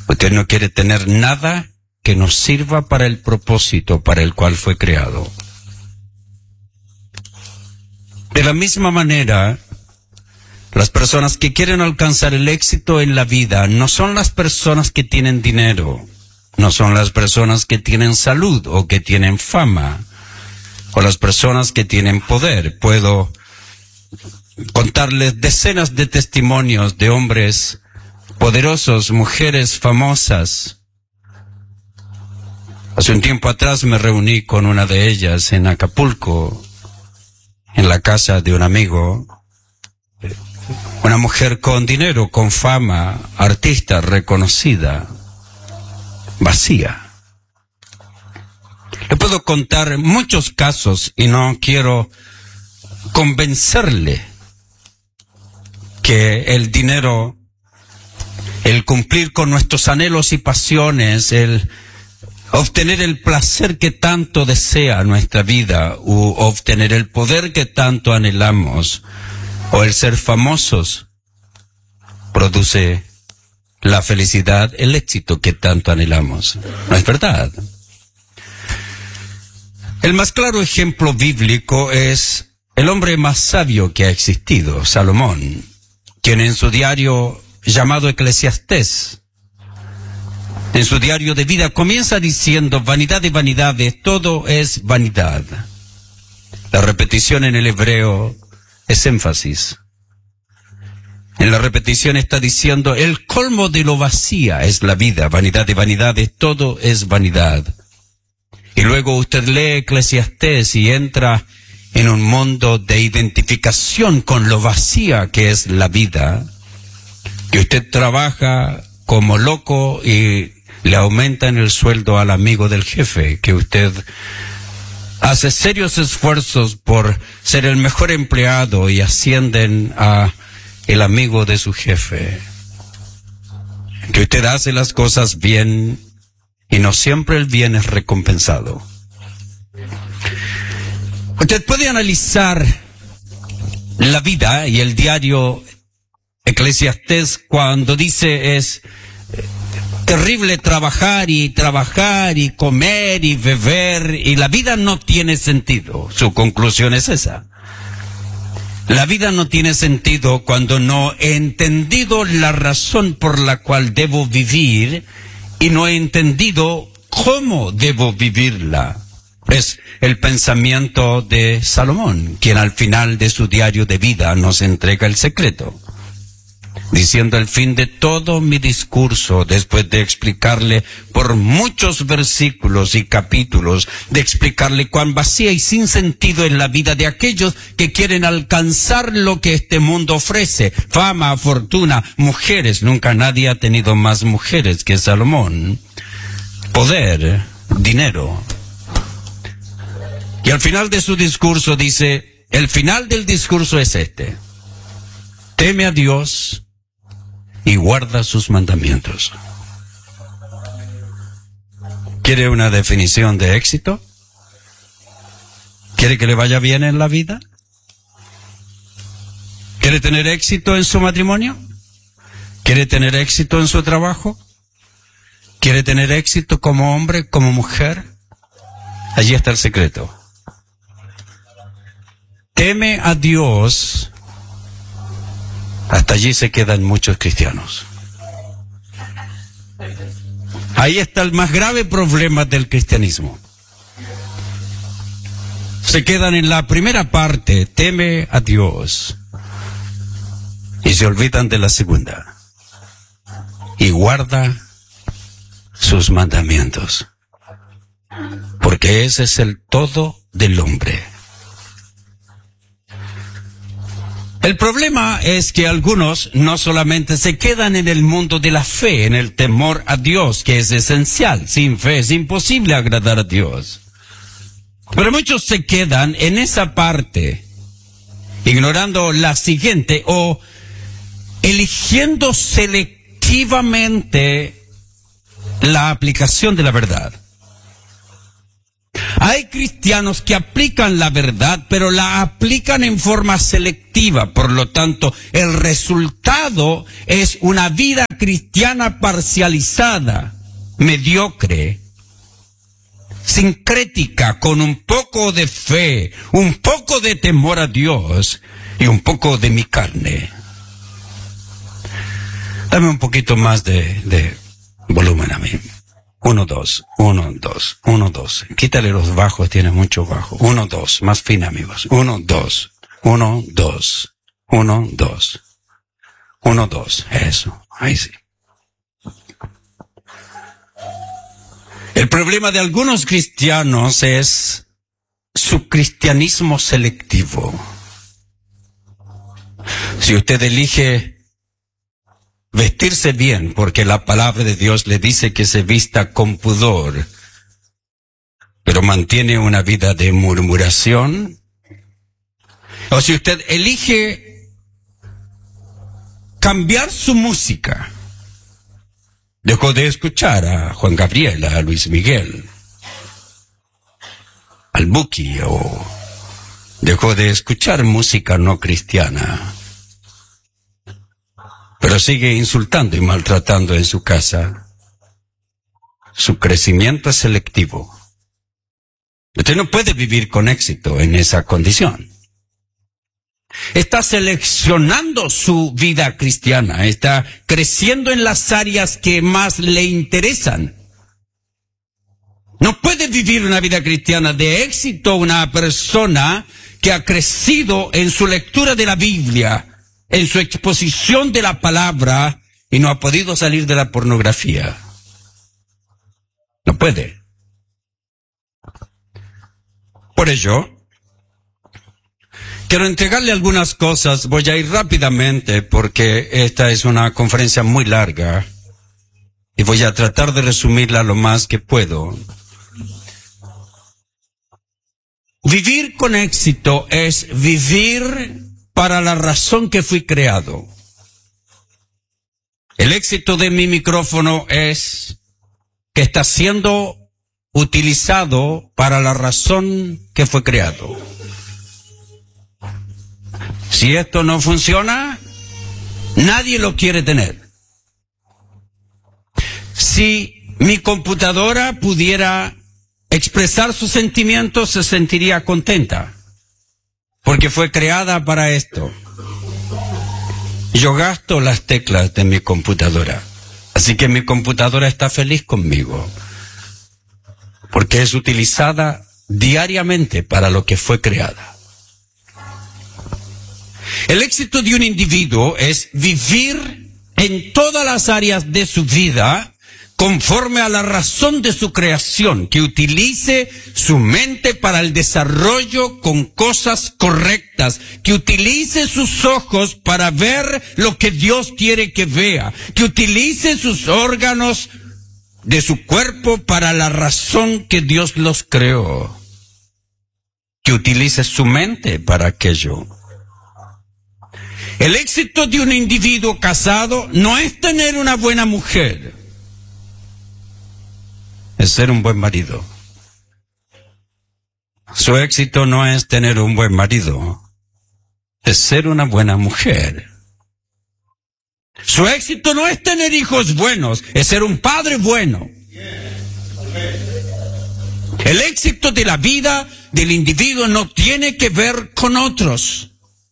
Usted no quiere tener nada que nos sirva para el propósito para el cual fue creado. De la misma manera, las personas que quieren alcanzar el éxito en la vida no son las personas que tienen dinero, no son las personas que tienen salud o que tienen fama, o las personas que tienen poder. Puedo contarles decenas de testimonios de hombres poderosos, mujeres famosas. Hace un tiempo atrás me reuní con una de ellas en Acapulco, en la casa de un amigo, una mujer con dinero, con fama, artista reconocida, vacía. Le puedo contar muchos casos y no quiero convencerle que el dinero, el cumplir con nuestros anhelos y pasiones, el obtener el placer que tanto desea nuestra vida, u obtener el poder que tanto anhelamos, o el ser famosos, produce la felicidad, el éxito que tanto anhelamos. ¿No es verdad? El más claro ejemplo bíblico es el hombre más sabio que ha existido, Salomón, quien en su diario llamado Eclesiastés, en su diario de vida, comienza diciendo: vanidad de vanidades, todo es vanidad. La repetición en el hebreo es énfasis. En la repetición está diciendo: el colmo de lo vacía es la vida, vanidad de vanidades, todo es vanidad. Y luego usted lee Eclesiastés y entra en un mundo de identificación con lo vacía que es la vida, que usted trabaja como loco y le aumentan el sueldo al amigo del jefe, que usted hace serios esfuerzos por ser el mejor empleado y ascienden a el amigo de su jefe, que usted hace las cosas bien y no siempre el bien es recompensado. Usted puede analizar la vida y el diario Eclesiastés cuando dice: es terrible trabajar y comer y beber, y la vida no tiene sentido. Su conclusión es esa. La vida no tiene sentido cuando no he entendido la razón por la cual debo vivir y no he entendido cómo debo vivirla. Es el pensamiento de Salomón, quien al final de su diario de vida nos entrega el secreto, diciendo: al fin de todo mi discurso, después de explicarle por muchos versículos y capítulos, de explicarle cuán vacía y sin sentido es la vida de aquellos que quieren alcanzar lo que este mundo ofrece, fama, fortuna, mujeres, nunca nadie ha tenido más mujeres que Salomón, poder, dinero. Y al final de su discurso dice, el final del discurso es este: teme a Dios y guarda sus mandamientos. ¿Quiere una definición de éxito? ¿Quiere que le vaya bien en la vida? ¿Quiere tener éxito en su matrimonio? ¿Quiere tener éxito en su trabajo? ¿Quiere tener éxito como hombre, como mujer? Allí está el secreto. Teme a Dios. Hasta allí se quedan muchos cristianos. Ahí está el más grave problema del cristianismo. Se quedan en la primera parte, teme a Dios, y se olvidan de la segunda, y guarda sus mandamientos, porque ese es el todo del hombre. El problema es que algunos no solamente se quedan en el mundo de la fe, en el temor a Dios, que es esencial. Sin fe es imposible agradar a Dios. Pero muchos se quedan en esa parte, ignorando la siguiente, o eligiendo selectivamente la aplicación de la verdad. Hay cristianos que aplican la verdad, pero la aplican en forma selectiva. Por lo tanto, el resultado es una vida cristiana parcializada, mediocre, sincrética, con un poco de fe, un poco de temor a Dios y un poco de mi carne. Dame un poquito más de volumen a mí. 1, 2, 1, 2, 1, 2. Quítale los bajos, tienes mucho bajo. 1, 2, más fina, amigos. 1, 2, 1, 2, 1, 2, 1, 2. Eso, ahí sí. El problema de algunos cristianos es su cristianismo selectivo. Si usted elige vestirse bien, porque la palabra de Dios le dice que se vista con pudor, pero mantiene una vida de murmuración, o si usted elige cambiar su música, dejó de escuchar a Juan Gabriel, a Luis Miguel, al Buki, o dejó de escuchar música no cristiana, pero sigue insultando y maltratando en su casa, su crecimiento es selectivo. Usted no puede vivir con éxito en esa condición. Está seleccionando su vida cristiana, está creciendo en las áreas que más le interesan. No puede vivir una vida cristiana de éxito una persona que ha crecido en su lectura de la Biblia, en su exposición de la palabra, y no ha podido salir de la pornografía. No puede. Por ello, quiero entregarle algunas cosas. Voy a ir rápidamente porque esta es una conferencia muy larga y voy a tratar de resumirla lo más que puedo. Vivir con éxito es vivir para la razón que fui creado. El éxito de mi micrófono es que está siendo utilizado para la razón que fue creado. Si esto no funciona, nadie lo quiere tener. Si mi computadora pudiera expresar sus sentimientos, se sentiría contenta, porque fue creada para esto. Yo gasto las teclas de mi computadora, así que mi computadora está feliz conmigo, porque es utilizada diariamente para lo que fue creada. El éxito de un individuo es vivir en todas las áreas de su vida conforme a la razón de su creación, que utilice su mente para el desarrollo con cosas correctas, que utilice sus ojos para ver lo que Dios quiere que vea, que utilice sus órganos de su cuerpo para la razón que Dios los creó, que utilice su mente para aquello. El éxito de un individuo casado no es tener una buena mujer, es ser un buen marido. Su éxito no es tener un buen marido, es ser una buena mujer. Su éxito no es tener hijos buenos, es ser un padre bueno. El éxito de la vida del individuo no tiene que ver con otros.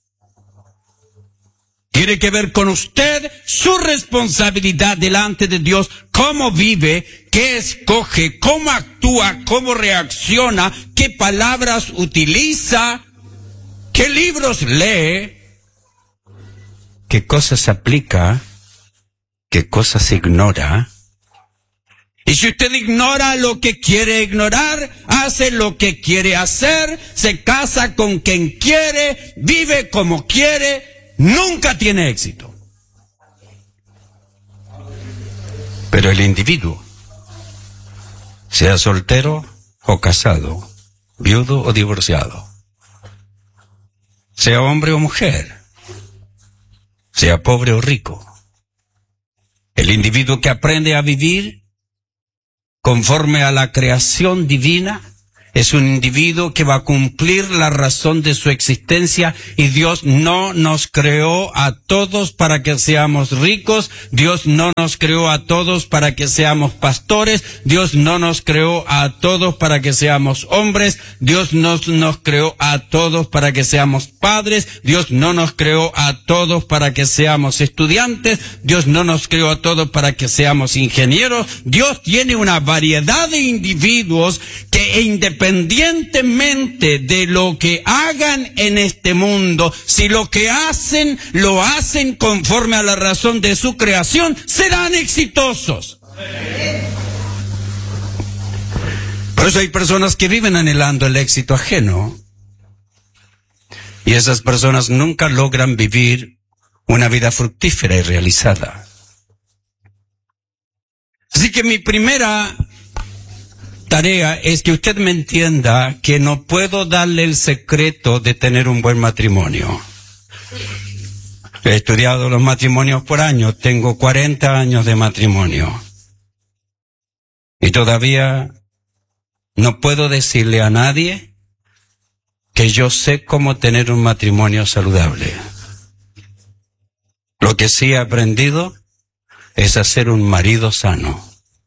Tiene que ver con usted, su responsabilidad delante de Dios, cómo vive, qué escoge, cómo actúa, cómo reacciona, qué palabras utiliza, qué libros lee, qué cosas aplica, qué cosas ignora. Y si usted ignora lo que quiere ignorar, hace lo que quiere hacer, se casa con quien quiere, vive como quiere, nunca tiene éxito. Pero el individuo, sea soltero o casado, viudo o divorciado, sea hombre o mujer, sea pobre o rico, el individuo que aprende a vivir conforme a la creación divina, Es un individuo que va a cumplir la razón de su existencia, y Dios no nos creó a todos para que seamos ricos. Dios no nos creó a todos para que seamos pastores. Dios no nos creó a todos para que seamos hombres. Dios no nos creó a todos para que seamos padres. Dios no nos creó a todos para que seamos estudiantes. Dios no nos creó a todos para que seamos ingenieros. Dios tiene una variedad de individuos que independientemente de lo que hagan en este mundo, si lo que hacen, lo hacen conforme a la razón de su creación, serán exitosos. Por eso hay personas que viven anhelando el éxito ajeno, y esas personas nunca logran vivir una vida fructífera y realizada. Así que mi primera tarea es que usted me entienda que no puedo darle el secreto de tener un buen matrimonio. He estudiado los matrimonios por años, tengo 40 años de matrimonio, y todavía no puedo decirle a nadie que yo sé cómo tener un matrimonio saludable. Lo que sí he aprendido es a ser un marido sano,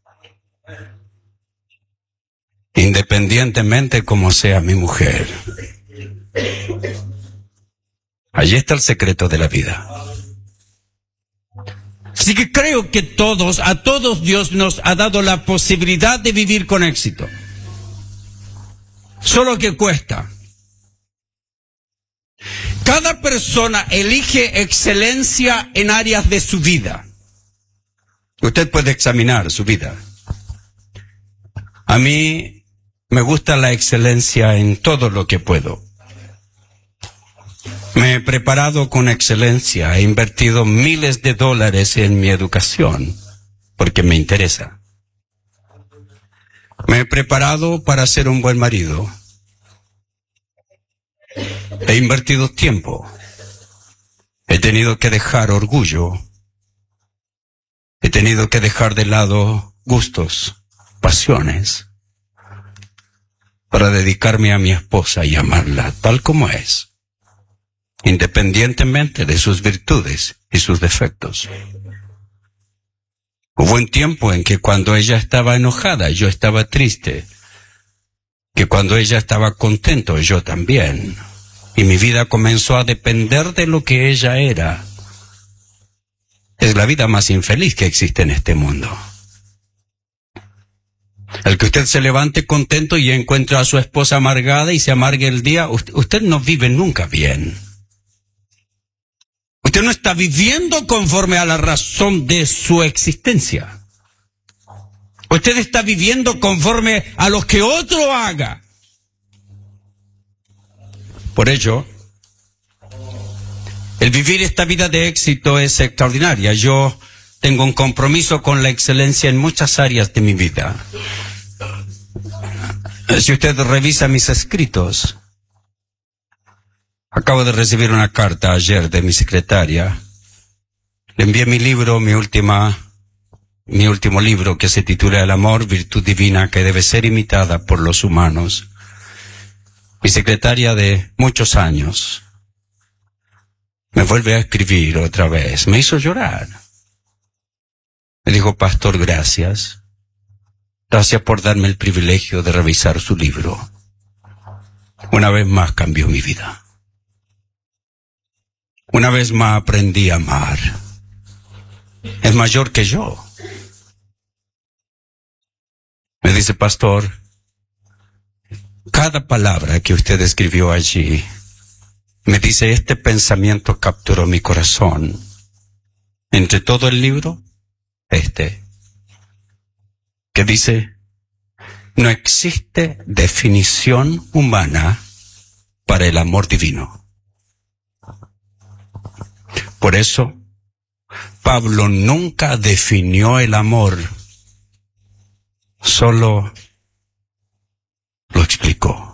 independientemente como sea mi mujer. Allí está el secreto de la vida. Así que creo que a todos Dios nos ha dado la posibilidad de vivir con éxito. Solo que cuesta. Cada persona elige excelencia en áreas de su vida. Usted puede examinar su vida. A mí me gusta la excelencia en todo lo que puedo. Me he preparado con excelencia, he invertido miles de dólares en mi educación, porque me interesa. Me he preparado para ser un buen marido. He invertido tiempo. He tenido que dejar orgullo. He tenido que dejar de lado gustos, pasiones, para dedicarme a mi esposa y amarla tal como es, independientemente de sus virtudes y sus defectos. Hubo un tiempo en que cuando ella estaba enojada, yo estaba triste, que cuando ella estaba contento, yo también, y mi vida comenzó a depender de lo que ella era. Es la vida más infeliz que existe en este mundo. El que usted se levante contento y encuentre a su esposa amargada y se amargue el día, usted no vive nunca bien. Usted no está viviendo conforme a la razón de su existencia. Usted está viviendo conforme a lo que otro haga. Por ello, el vivir esta vida de éxito es extraordinaria. Yo tengo un compromiso con la excelencia en muchas áreas de mi vida. Si usted revisa mis escritos, acabo de recibir una carta ayer de mi secretaria. Le envié mi libro, mi último libro, que se titula El amor, virtud divina que debe ser imitada por los humanos. Mi secretaria de muchos años me vuelve a escribir otra vez. Me hizo llorar. Me dijo: pastor, gracias. Gracias por darme el privilegio de revisar su libro. Una vez más cambió mi vida. Una vez más aprendí a amar. Es mayor que yo. Me dice: pastor, cada palabra que usted escribió allí, me dice, este pensamiento capturó mi corazón. Entre todo el libro, que dice: no existe definición humana para el amor divino. Por eso, Pablo nunca definió el amor, solo lo explicó.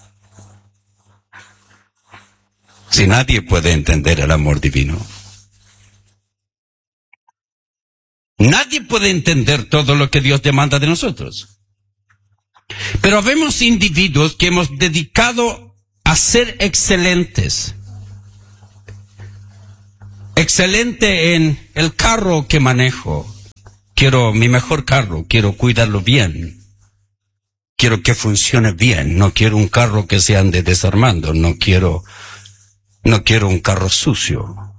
Si nadie puede entender el amor divino, nadie puede entender todo lo que Dios demanda de nosotros. Pero vemos individuos que hemos dedicado a ser excelentes. Excelente en el carro que manejo. Quiero mi mejor carro, quiero cuidarlo bien. Quiero que funcione bien, no quiero un carro que se ande desarmando, no quiero un carro sucio.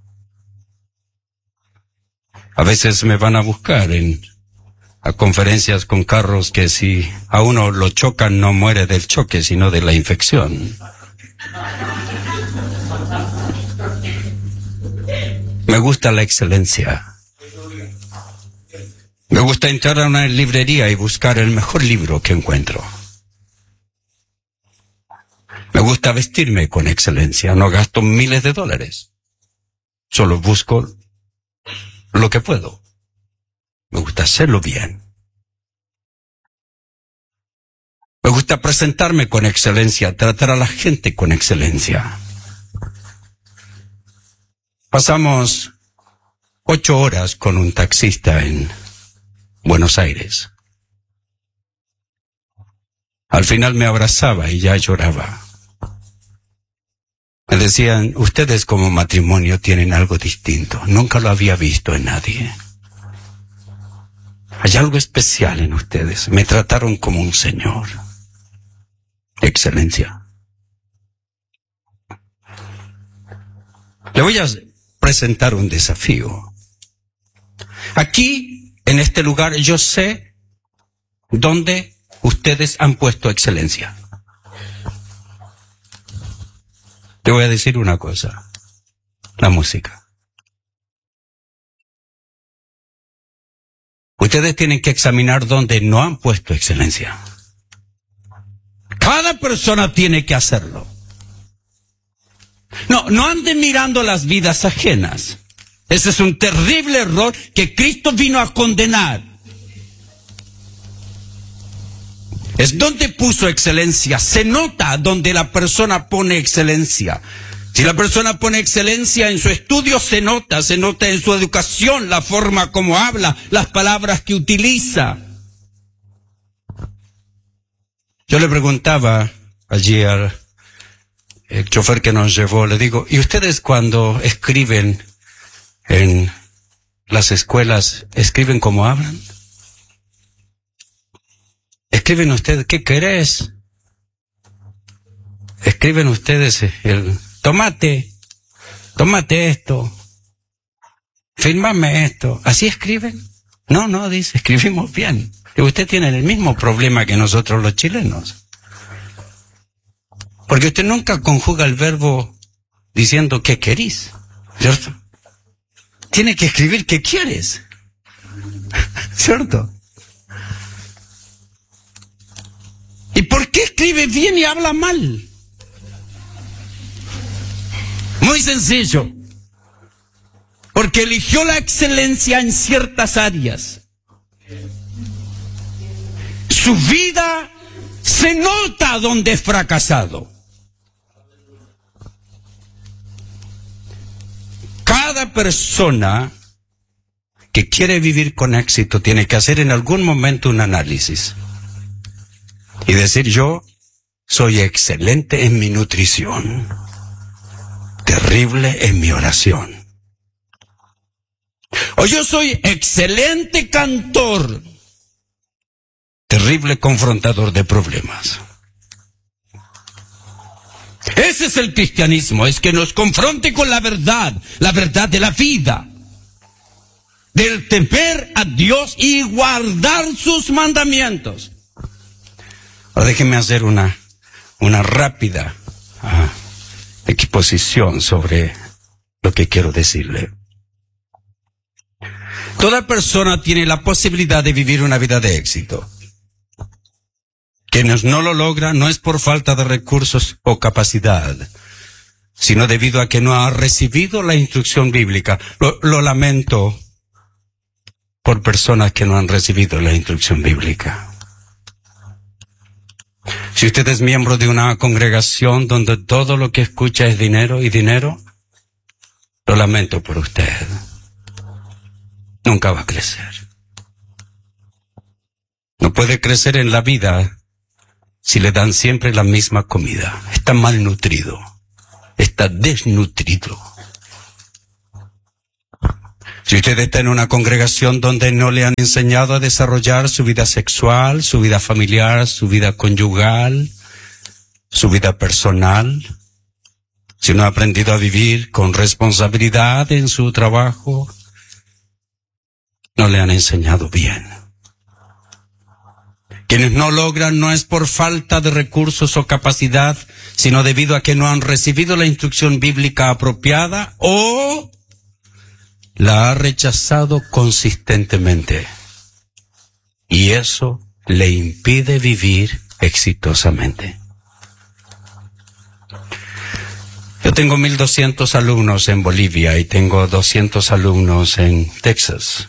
A veces me van a buscar a conferencias con carros que si a uno lo chocan no muere del choque, sino de la infección. Me gusta la excelencia. Me gusta entrar a una librería y buscar el mejor libro que encuentro. Me gusta vestirme con excelencia. No gasto miles de dólares. Solo busco lo que puedo. Me gusta hacerlo bien. Me gusta presentarme con excelencia, tratar a la gente con excelencia. Pasamos 8 horas con un taxista en Buenos Aires. Al final me abrazaba y ya lloraba. Me decían, ustedes como matrimonio tienen algo distinto. Nunca lo había visto en nadie. Hay algo especial en ustedes. Me trataron como un señor. Excelencia. Le voy a presentar un desafío. Aquí, en este lugar, yo sé dónde ustedes han puesto excelencia. Te voy a decir una cosa. La música. Ustedes tienen que examinar dónde no han puesto excelencia. Cada persona tiene que hacerlo. No anden mirando las vidas ajenas. Ese es un terrible error que Cristo vino a condenar. Es donde puso excelencia. Se nota donde la persona pone excelencia. Si la persona pone excelencia en su estudio, se nota en su educación, la forma como habla, las palabras que utiliza. Yo le preguntaba allí al chofer que nos llevó, le digo, ¿y ustedes cuando escriben en las escuelas, escriben como hablan? ¿Escriben ustedes qué querés? ¿Escriben ustedes el tomate esto, fírmame esto? ¿Así escriben? No, dice, escribimos bien. Y usted tiene el mismo problema que nosotros los chilenos. Porque usted nunca conjuga el verbo diciendo qué querís, ¿cierto? Tiene que escribir qué quieres, ¿cierto? ¿Y por qué escribe bien y habla mal? Muy sencillo. Porque eligió la excelencia en ciertas áreas. Su vida se nota donde es fracasado. Cada persona que quiere vivir con éxito tiene que hacer en algún momento un análisis. Y decir, yo soy excelente en mi nutrición, terrible en mi oración. O yo soy excelente cantor, terrible confrontador de problemas. Ese es el cristianismo, es que nos confronte con la verdad de la vida, del temer a Dios y guardar sus mandamientos. Ahora déjenme hacer una rápida exposición sobre lo que quiero decirle. Toda persona tiene la posibilidad de vivir una vida de éxito. Quienes no lo logran no es por falta de recursos o capacidad, sino debido a que no ha recibido la instrucción bíblica. Lo lamento por personas que no han recibido la instrucción bíblica. Si usted es miembro de una congregación donde todo lo que escucha es dinero y dinero, lo lamento por usted. Nunca va a crecer. No puede crecer en la vida si le dan siempre la misma comida? Está malnutrido, está desnutrido. Si usted está en una congregación donde no le han enseñado a desarrollar su vida sexual, su vida familiar, su vida conyugal, su vida personal, si no ha aprendido a vivir con responsabilidad en su trabajo, no le han enseñado bien. Quienes no logran no es por falta de recursos o capacidad, sino debido a que no han recibido la instrucción bíblica apropiada o la ha rechazado consistentemente. Y eso le impide vivir exitosamente. Yo tengo 1,200 alumnos en Bolivia y tengo 200 alumnos en Texas.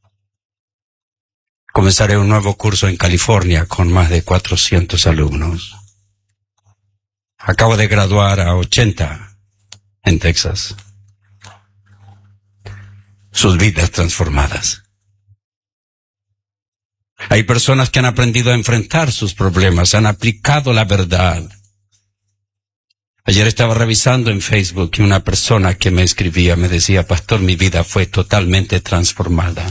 Comenzaré un nuevo curso en California con más de 400 alumnos. Acabo de graduar a 80 en Texas. Sus vidas transformadas. Hay personas que han aprendido a enfrentar sus problemas, han aplicado la verdad. Ayer estaba revisando en Facebook y una persona que me escribía me decía: pastor, mi vida fue totalmente transformada.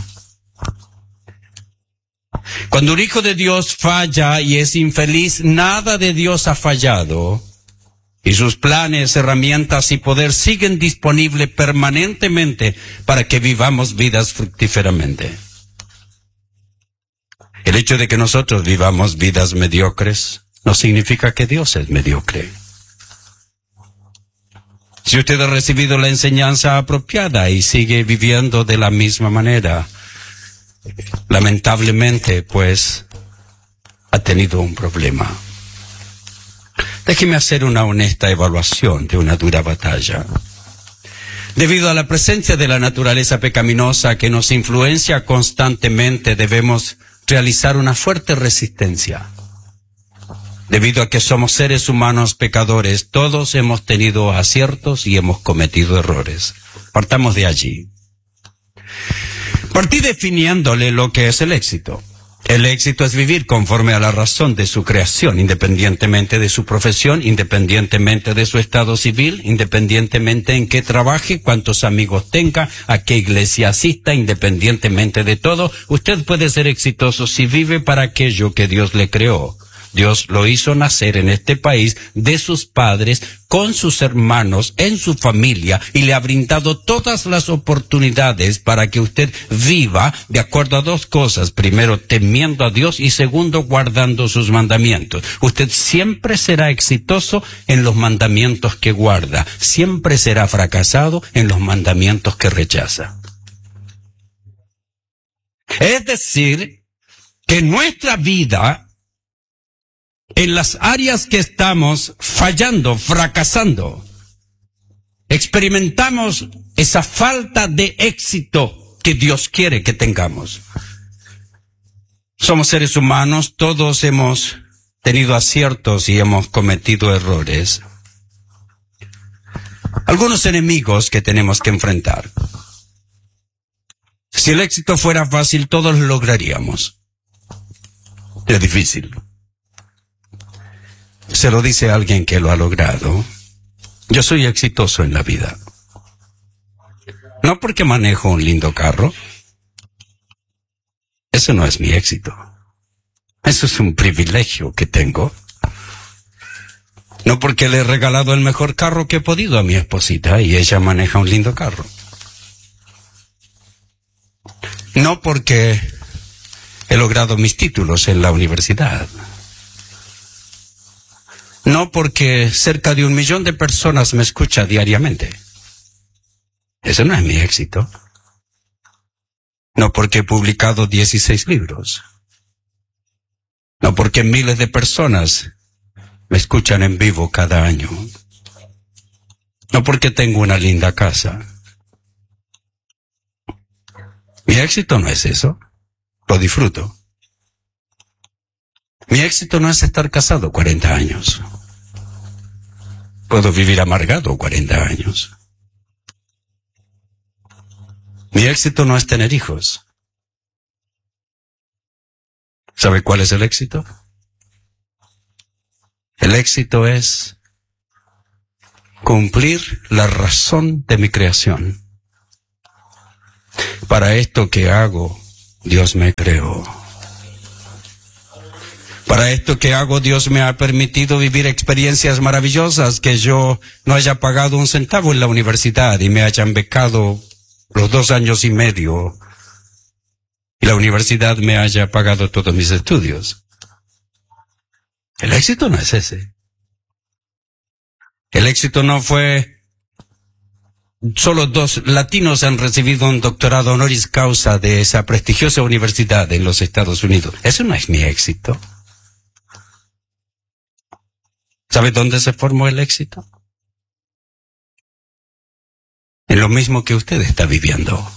Cuando un hijo de Dios falla y es infeliz, nada de Dios ha fallado. Y sus planes, herramientas y poder siguen disponibles permanentemente para que vivamos vidas fructíferamente. El hecho de que nosotros vivamos vidas mediocres no significa que Dios es mediocre. Si usted ha recibido la enseñanza apropiada y sigue viviendo de la misma manera, lamentablemente, pues, ha tenido un problema. Déjeme hacer una honesta evaluación de una dura batalla. Debido a la presencia de la naturaleza pecaminosa que nos influencia constantemente, debemos realizar una fuerte resistencia. Debido a que somos seres humanos pecadores, todos hemos tenido aciertos y hemos cometido errores. Partamos de allí. Partí definiéndole lo que es el éxito. El éxito es vivir conforme a la razón de su creación, independientemente de su profesión, independientemente de su estado civil, independientemente en qué trabaje, cuántos amigos tenga, a qué iglesia asista, independientemente de todo. Usted puede ser exitoso si vive para aquello que Dios le creó. Dios lo hizo nacer en este país de sus padres, con sus hermanos, en su familia, y le ha brindado todas las oportunidades para que usted viva de acuerdo a dos cosas. Primero, temiendo a Dios, y segundo, guardando sus mandamientos. Usted siempre será exitoso en los mandamientos que guarda. Siempre será fracasado en los mandamientos que rechaza. Es decir, que nuestra vida, en las áreas que estamos fallando, fracasando, experimentamos esa falta de éxito que Dios quiere que tengamos. Somos seres humanos, todos hemos tenido aciertos y hemos cometido errores. Algunos enemigos que tenemos que enfrentar. Si el éxito fuera fácil, todos lo lograríamos. Es difícil. Se lo dice a alguien que lo ha logrado. Yo soy exitoso en la vida. No porque manejo un lindo carro. Eso no es mi éxito. Eso es un privilegio que tengo. No porque le he regalado el mejor carro que he podido a mi esposita y ella maneja un lindo carro. No porque he logrado mis títulos en la universidad. No porque cerca de 1 millón de personas me escucha diariamente. Ese no es mi éxito. No porque he publicado 16 libros. No porque miles de personas me escuchan en vivo cada año. No porque tengo una linda casa. Mi éxito no es eso. Lo disfruto. Mi éxito no es estar casado 40 años. Puedo vivir amargado 40 años. Mi éxito no es tener hijos. ¿Sabe cuál es el éxito? El éxito es cumplir la razón de mi creación. Para esto que hago, Dios me creó. Para esto que hago, Dios me ha permitido vivir experiencias maravillosas, que yo no haya pagado un centavo en la universidad y me hayan becado los 2 años y medio y la universidad me haya pagado todos mis estudios. El éxito no es ese. El éxito no fue solo 2 latinos han recibido un doctorado honoris causa de esa prestigiosa universidad en los Estados Unidos. Eso no es mi éxito. ¿Sabe dónde se formó el éxito? En lo mismo que usted está viviendo.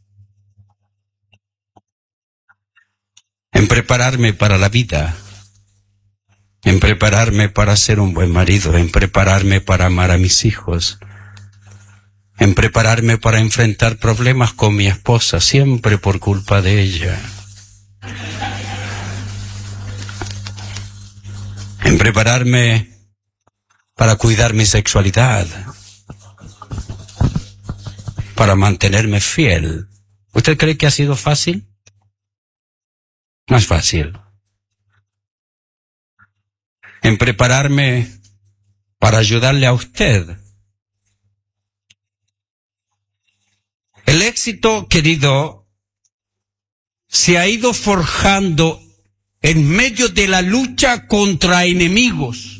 En prepararme para la vida. En prepararme para ser un buen marido. En prepararme para amar a mis hijos. En prepararme para enfrentar problemas con mi esposa, siempre por culpa de ella. En prepararme para cuidar mi sexualidad, para mantenerme fiel. ¿Usted cree que ha sido fácil? No es fácil. En prepararme para ayudarle a usted. El éxito, querido, se ha ido forjando en medio de la lucha contra enemigos.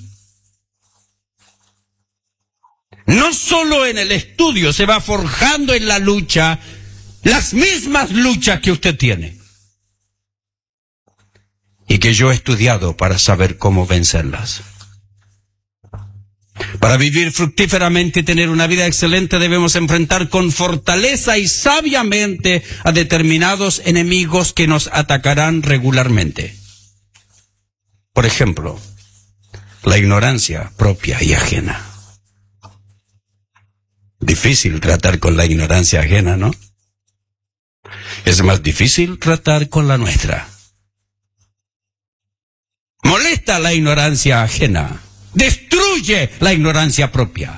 No solo en el estudio, se va forjando en la lucha las mismas luchas que usted tiene. Y que yo he estudiado para saber cómo vencerlas. Para vivir fructíferamente y tener una vida excelente debemos enfrentar con fortaleza y sabiamente a determinados enemigos que nos atacarán regularmente. Por ejemplo, la ignorancia propia y ajena. Difícil tratar con la ignorancia ajena, ¿no? Es más difícil tratar con la nuestra. Molesta la ignorancia ajena. Destruye la ignorancia propia.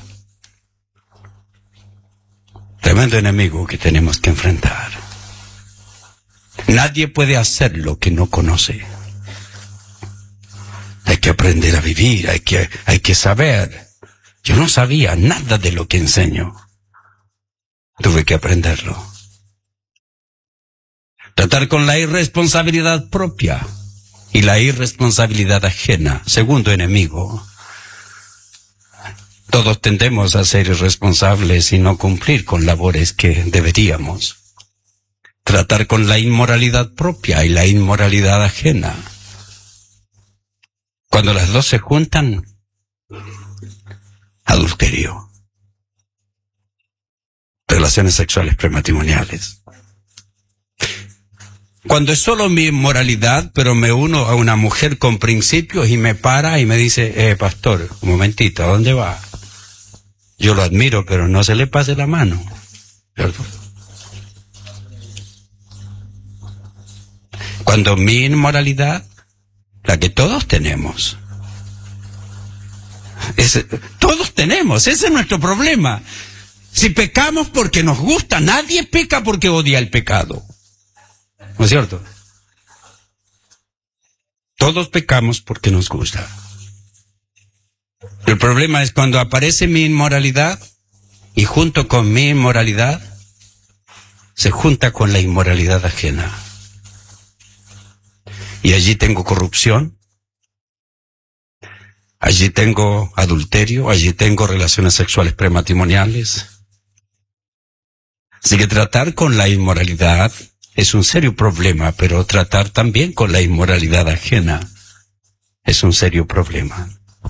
Tremendo enemigo que tenemos que enfrentar. Nadie puede hacer lo que no conoce. Hay que aprender a vivir, hay que saber. Yo no sabía nada de lo que enseño. Tuve que aprenderlo. Tratar con la irresponsabilidad propia y la irresponsabilidad ajena. Segundo enemigo. Todos tendemos a ser irresponsables y no cumplir con labores que deberíamos. Tratar con la inmoralidad propia y la inmoralidad ajena. Cuando las dos se juntan, adulterio. Relaciones sexuales prematrimoniales. Cuando es solo mi inmoralidad, pero me uno a una mujer con principios y me para y me dice, pastor, un momentito, ¿a dónde va? Yo lo admiro, pero no se le pase la mano. ¿Cierto? Cuando mi inmoralidad, la que todos tenemos, todos tenemos, ese es nuestro problema. Si pecamos porque nos gusta, nadie peca porque odia el pecado. ¿No es cierto? Todos pecamos porque nos gusta. El problema es cuando aparece mi inmoralidad y junto con mi inmoralidad se junta con la inmoralidad ajena. Y allí tengo corrupción, allí tengo adulterio, allí tengo relaciones sexuales prematrimoniales. Así que tratar con la inmoralidad es un serio problema, pero tratar también con la inmoralidad ajena es un serio problema.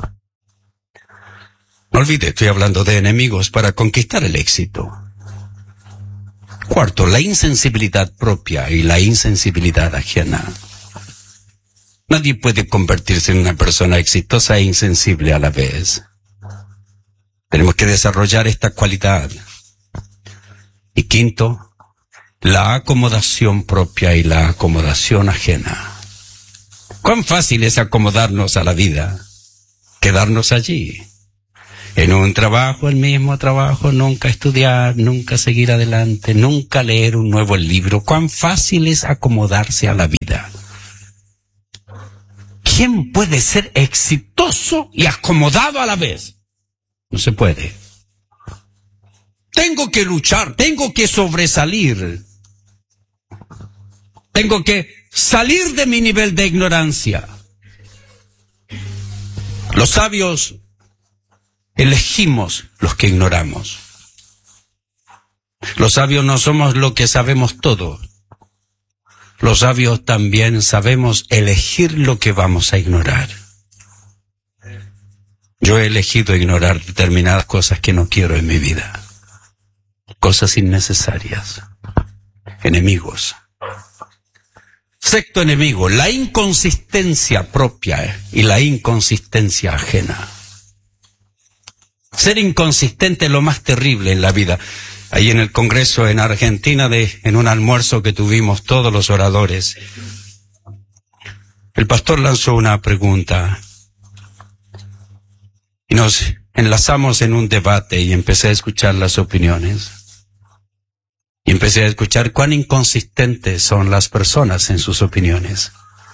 No olvide, estoy hablando de enemigos para conquistar el éxito. Cuarto, la insensibilidad propia y la insensibilidad ajena. Nadie puede convertirse en una persona exitosa e insensible a la vez. Tenemos que desarrollar esta cualidad. Y quinto, la acomodación propia y la acomodación ajena. ¿Cuán fácil es acomodarnos a la vida? quedarnos allí, en un trabajo, el mismo trabajo, nunca estudiar, nunca seguir adelante, nunca leer un nuevo libro. Cuán fácil es acomodarse a la vida. ¿Quién puede ser exitoso y acomodado a la vez? No se puede. Tengo que luchar, tengo que sobresalir. Tengo que salir de mi nivel de ignorancia. Los sabios elegimos los que ignoramos. Los sabios no somos lo que sabemos todo. Los sabios también sabemos elegir lo que vamos a ignorar. Yo he elegido ignorar determinadas cosas que no quiero en mi vida. Cosas innecesarias. Enemigos. Sexto enemigo, la inconsistencia propia y la inconsistencia ajena. Ser inconsistente es lo más terrible en la vida. Ahí en el Congreso en Argentina, en un almuerzo que tuvimos todos los oradores, el pastor lanzó una pregunta y nos enlazamos en un debate y empecé a escuchar las opiniones. Y empecé a escuchar cuán inconsistentes son las personas en sus opiniones.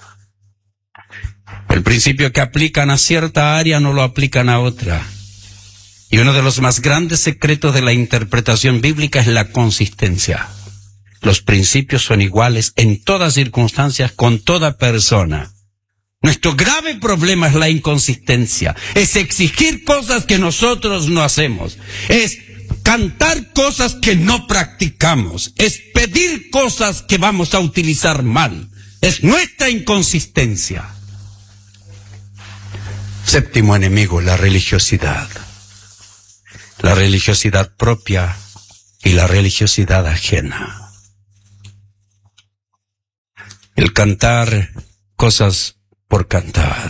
El principio que aplican a cierta área no lo aplican a otra. Y uno de los más grandes secretos de la interpretación bíblica es la consistencia. Los principios son iguales en todas circunstancias, con toda persona. Nuestro grave problema es la inconsistencia. Es exigir cosas que nosotros no hacemos. Es cantar cosas que no practicamos. Es pedir cosas que vamos a utilizar mal. Es nuestra inconsistencia. Séptimo enemigo, la religiosidad. La religiosidad propia y la religiosidad ajena. El cantar cosas por cantar.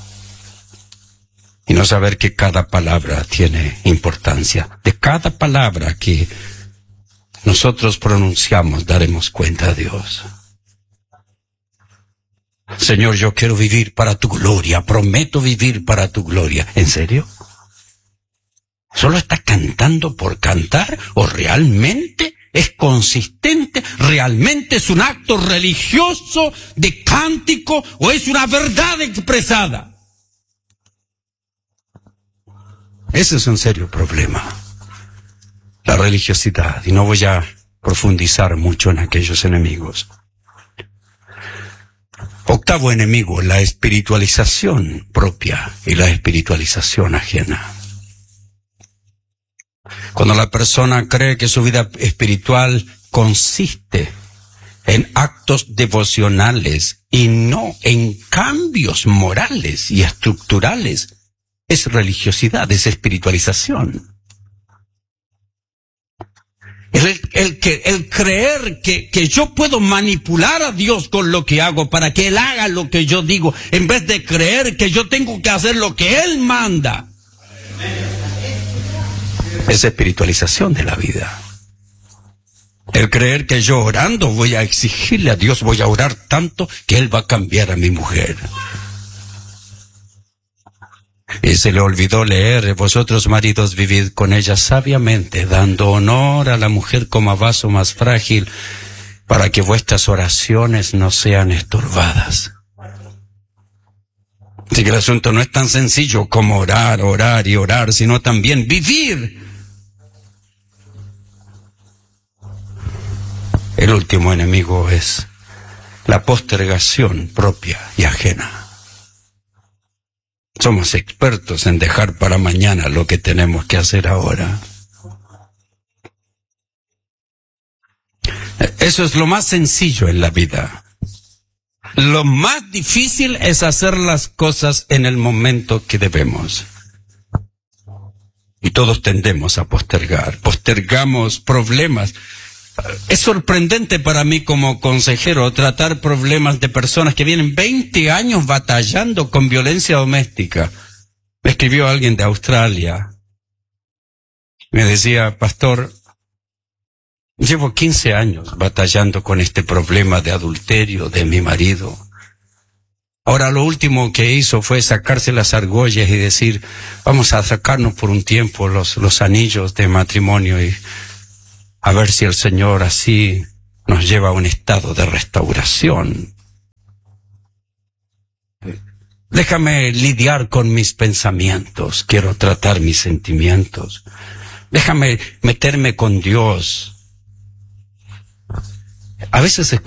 Y no saber que cada palabra tiene importancia. De cada palabra que nosotros pronunciamos daremos cuenta a Dios. Señor, yo quiero vivir para tu gloria, prometo vivir para tu gloria. ¿En serio? ¿Solo está cantando por cantar o realmente es consistente? ¿Realmente es un acto religioso de cántico o es una verdad expresada? Ese es un serio problema, la religiosidad, y no voy a profundizar mucho en aquellos enemigos. Octavo enemigo, la espiritualización propia y la espiritualización ajena. Cuando la persona cree que su vida espiritual consiste en actos devocionales y no en cambios morales y estructurales, es religiosidad, es espiritualización. El creer que yo puedo manipular a Dios con lo que hago para que Él haga lo que yo digo, en vez de creer que yo tengo que hacer lo que Él manda. Es espiritualización de la vida. El creer que yo orando voy a exigirle a Dios, voy a orar tanto que Él va a cambiar a mi mujer. Y se le olvidó leer: vosotros maridos vivid con ella sabiamente, dando honor a la mujer como a vaso más frágil, para que vuestras oraciones no sean estorbadas. Así que el asunto no es tan sencillo como orar, orar y orar, sino también vivir. El último enemigo es la postergación propia y ajena. Somos expertos en dejar para mañana lo que tenemos que hacer ahora. Eso es lo más sencillo en la vida. Lo más difícil es hacer las cosas en el momento que debemos. Y todos tendemos a postergar. Postergamos problemas. Es sorprendente para mí como consejero tratar problemas de personas que vienen 20 años batallando con violencia doméstica. Me escribió alguien de Australia. Me decía: pastor, llevo 15 años batallando con este problema de adulterio de mi marido. Ahora lo último que hizo fue sacarse las argollas y decir, vamos a sacarnos por un tiempo los anillos de matrimonio y a ver si el Señor así nos lleva a un estado de restauración. Déjame lidiar con mis pensamientos, quiero tratar mis sentimientos. Déjame meterme con Dios. A veces